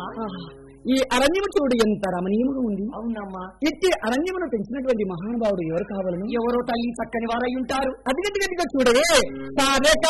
ఈ అరణ్యము చూడు ఎంత రమణీయముగా ఉంది. అవునమ్మా. ఇట్టి అరణ్యమును పెంచినటువంటి మహానుభావుడు ఎవరు కావాలను? ఎవరో తల్లి చక్కని వారై ఉంటారు. అది గట్టిగా చూడవే.